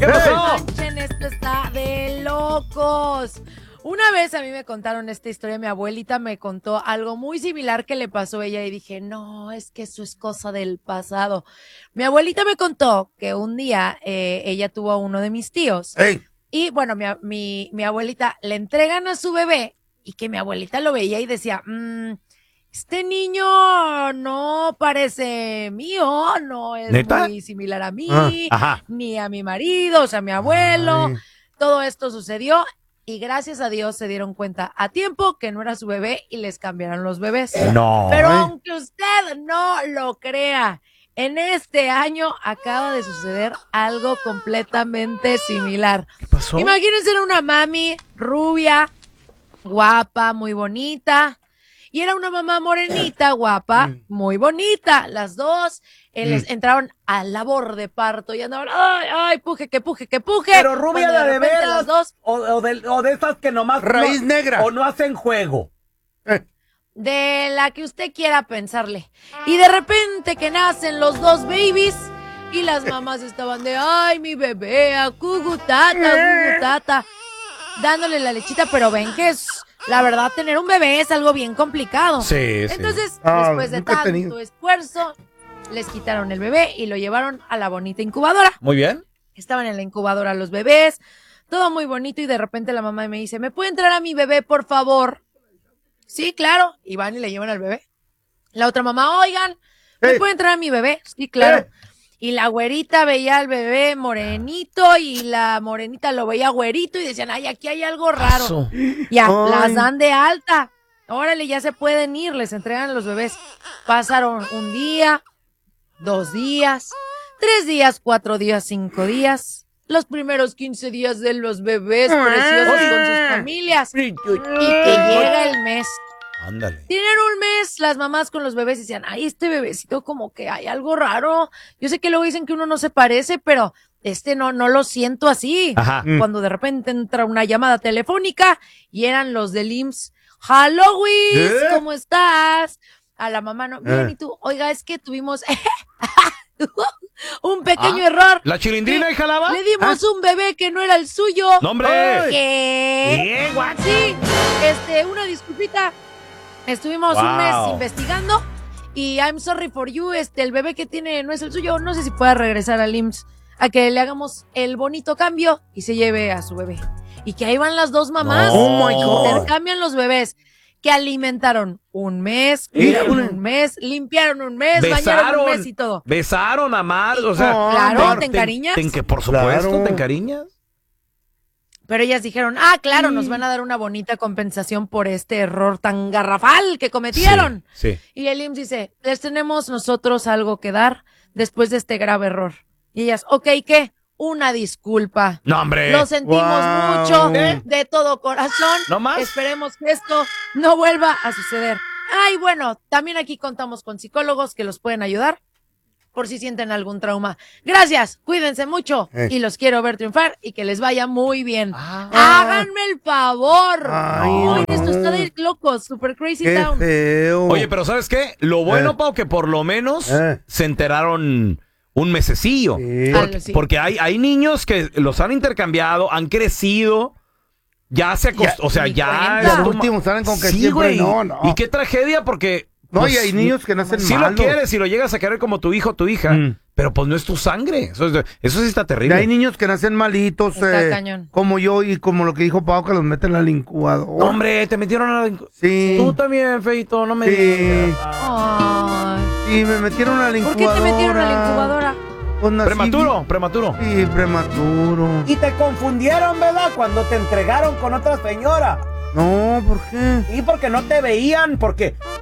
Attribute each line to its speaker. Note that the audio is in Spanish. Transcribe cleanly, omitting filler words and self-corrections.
Speaker 1: ¿Qué pasó?
Speaker 2: Manchen, esto está de locos. Una vez a mí me contaron esta historia, mi abuelita me contó algo muy similar que le pasó a ella y dije, no, es que eso es cosa del pasado. Mi abuelita me contó que un día ella tuvo a uno de mis tíos.
Speaker 3: Ey.
Speaker 2: Y bueno, mi abuelita le entregan a su bebé y que mi abuelita lo veía y decía, este niño no parece mío, no es
Speaker 1: ¿Neta?
Speaker 2: muy similar a mí,
Speaker 1: Ajá.
Speaker 2: ni a mi marido, o sea, a mi abuelo.
Speaker 3: Ay.
Speaker 2: Todo esto sucedió y gracias a Dios se dieron cuenta a tiempo que no era su bebé y les cambiaron los bebés.
Speaker 1: No.
Speaker 2: Pero
Speaker 3: Ay.
Speaker 2: aunque usted no lo crea, en este año acaba de suceder algo completamente similar.
Speaker 1: ¿Qué pasó?
Speaker 2: Imagínense una mami rubia, guapa, muy bonita. Y era una mamá morenita, guapa, muy bonita. Las dos les entraron a labor de parto y andaban, ay, puje, que puje, que puje.
Speaker 4: Pero rubia
Speaker 2: Cuando
Speaker 4: de
Speaker 2: repente
Speaker 4: veras,
Speaker 2: las dos,
Speaker 4: o de esas que nomás
Speaker 3: Raíz
Speaker 4: no,
Speaker 3: negra.
Speaker 4: o no hacen juego.
Speaker 2: de la que usted quiera pensarle. Y de repente que nacen los dos babies y las mamás estaban de, ay, mi bebé, gugutata, dándole la lechita, pero ven que es, la verdad, tener un bebé es algo bien complicado.
Speaker 1: Sí, sí.
Speaker 2: Entonces,
Speaker 3: Ah,
Speaker 2: después de
Speaker 3: nunca he tenido.
Speaker 2: tanto esfuerzo, les quitaron el bebé y lo llevaron a la bonita incubadora.
Speaker 1: Muy bien.
Speaker 2: Estaban en la incubadora los bebés, todo muy bonito y de repente la mamá me dice, ¿me puede entrar a mi bebé, por favor? Sí, claro. Y van y le llevan al bebé. La otra mamá, oigan, ¿me puede entrar a mi bebé? Sí, claro. Y la güerita veía al bebé morenito y la morenita lo veía güerito y decían, ay, aquí hay algo raro.
Speaker 1: Paso.
Speaker 2: Ya,
Speaker 3: Ay.
Speaker 2: las dan de alta. Órale, ya se pueden ir, les entregan a los bebés. Pasaron un día, 2 días, 3 días, 4 días, 5 días. Los primeros 15 días de los bebés preciosos con sus familias. Y que llega el mes.
Speaker 1: Ándale.
Speaker 2: Tienen un mes las mamás con los bebés y decían, ay, este bebecito como que hay algo raro. Yo sé que luego dicen que uno no se parece, pero no lo siento así.
Speaker 1: Ajá.
Speaker 2: Cuando de repente entra una llamada telefónica y eran los del IMSS. ¡Halloween! ¿Cómo estás? A la mamá, no, bien, ¿y tú? Oiga, es que tuvimos un pequeño error.
Speaker 1: ¿La chilindrina y jalaba?
Speaker 2: Le dimos un bebé que no era el suyo.
Speaker 1: ¡No, hombre!
Speaker 2: ¿Qué? Sí, una disculpita. Estuvimos un mes investigando y I'm sorry for you, el bebé que tiene no es el suyo. No sé si pueda regresar al IMSS a que le hagamos el bonito cambio y se lleve a su bebé. Y que ahí van las dos mamás.
Speaker 1: No. Oh, my God.
Speaker 2: Intercambian los bebés. Que alimentaron un mes, cuidaron un mes, limpiaron un mes, bañaron un mes y todo.
Speaker 1: Besaron, amar, o sea.
Speaker 2: Claro, ¿te encariñas?
Speaker 1: Por supuesto,
Speaker 3: Claro.
Speaker 1: ¿te encariñas?
Speaker 2: Pero ellas dijeron, claro, nos van a dar una bonita compensación por este error tan garrafal que cometieron.
Speaker 1: Sí.
Speaker 2: Y el IMSS dice, les tenemos nosotros algo que dar después de este grave error. Y ellas, ok, ¿qué? Una disculpa.
Speaker 1: No, hombre.
Speaker 2: Lo sentimos
Speaker 3: Wow.
Speaker 2: mucho, de todo corazón.
Speaker 1: ¿No más?
Speaker 2: Esperemos que esto no vuelva a suceder. Ay, bueno, también aquí contamos con psicólogos que los pueden ayudar por si sienten algún trauma. Gracias, cuídense mucho y los quiero ver triunfar y que les vaya muy bien. Háganme el favor.
Speaker 3: Ay,
Speaker 2: Ay,
Speaker 3: no.
Speaker 2: esto está de locos, super crazy
Speaker 3: Qué
Speaker 2: town.
Speaker 3: feo.
Speaker 1: Oye, pero ¿sabes qué? Lo bueno, Pau, que por lo menos se enteraron un mesecillo.
Speaker 3: Sí.
Speaker 2: Algo así.
Speaker 1: Porque hay niños que los han intercambiado, han crecido, ya se acostumbraron, o sea,
Speaker 2: ni
Speaker 1: ya...
Speaker 2: cuenta.
Speaker 3: Por último, salen con que
Speaker 1: Sí,
Speaker 3: siempre
Speaker 1: güey.
Speaker 3: no.
Speaker 1: Y qué tragedia porque...
Speaker 3: No,
Speaker 1: pues,
Speaker 3: y hay niños que nacen
Speaker 1: si
Speaker 3: malos.
Speaker 1: lo quieres y lo llegas a querer como tu hijo o tu hija, pero pues no es tu sangre. Eso sí está
Speaker 3: Y
Speaker 1: terrible.
Speaker 3: hay niños que nacen malitos,
Speaker 2: Está cañón.
Speaker 3: como yo y como lo que dijo Pau, que los meten al incubador.
Speaker 1: No, hombre, te metieron a la...
Speaker 3: Sí.
Speaker 1: Tú también, Feito, no me
Speaker 3: Sí.
Speaker 1: digas.
Speaker 2: Ay,
Speaker 3: Sí, me metieron a la
Speaker 2: ¿por
Speaker 3: incubadora.
Speaker 2: qué te metieron a la incubadora?
Speaker 3: Pues nací
Speaker 1: Prematuro.
Speaker 3: Sí, prematuro.
Speaker 4: Y te confundieron, ¿verdad? Cuando te entregaron con otra señora.
Speaker 3: No, ¿por qué?
Speaker 4: Y porque no te veían, porque